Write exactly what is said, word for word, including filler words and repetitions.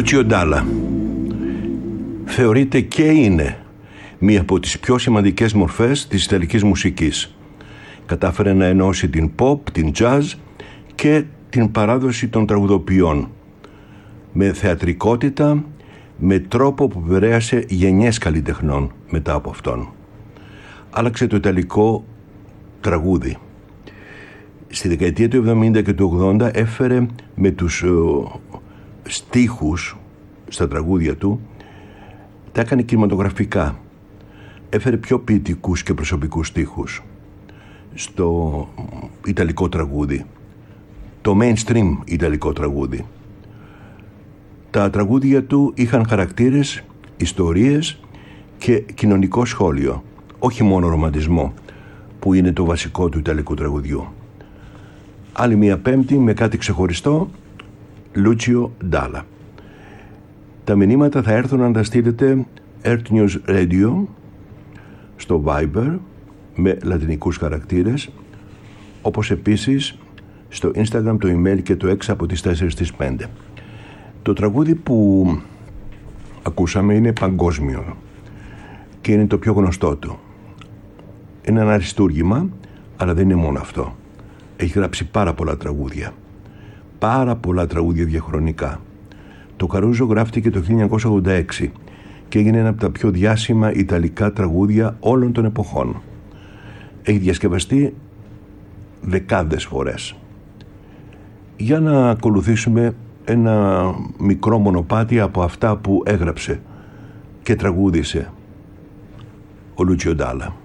Λούτσιο Ντάλα θεωρείται και είναι μία από τις πιο σημαντικές μορφές της ιταλικής μουσικής. Κατάφερε να ενώσει την pop, την jazz και την παράδοση των τραγουδοποιών με θεατρικότητα, με τρόπο που επηρέασε γενιές καλλιτεχνών μετά από αυτόν. Άλλαξε το ιταλικό τραγούδι. Στη δεκαετία του εβδομήντα και του ογδόντα έφερε με τους uh, στίχους στα τραγούδια του, τα έκανε κινηματογραφικά. Έφερε πιο ποιητικούς και προσωπικούς στίχους στο ιταλικό τραγούδι, το mainstream ιταλικό τραγούδι. Τα τραγούδια του είχαν χαρακτήρες, ιστορίες και κοινωνικό σχόλιο, όχι μόνο ρομαντισμό, που είναι το βασικό του ιταλικού τραγουδιού. Άλλη μια πέμπτη με κάτι ξεχωριστό, Λούτσιο Ντάλα. Τα μηνύματα θα έρθουν να τα στείλετε Earth News Radio στο Viber με λατινικούς χαρακτήρες, όπως επίσης στο Instagram, το email και το X από τις τέσσερις στις πέντε. Το τραγούδι που ακούσαμε είναι παγκόσμιο και είναι το πιο γνωστό του. Είναι ένα αριστούργημα, αλλά δεν είναι μόνο αυτό. Έχει γράψει πάρα πολλά τραγούδια. Πάρα πολλά τραγούδια διαχρονικά. Το Καρούζο γράφτηκε το χίλια εννιακόσια ογδόντα έξι και έγινε ένα από τα πιο διάσημα ιταλικά τραγούδια όλων των εποχών. Έχει διασκευαστεί δεκάδες φορές. Για να ακολουθήσουμε ένα μικρό μονοπάτι από αυτά που έγραψε και τραγούδισε ο Λούτσιο Ντάλα.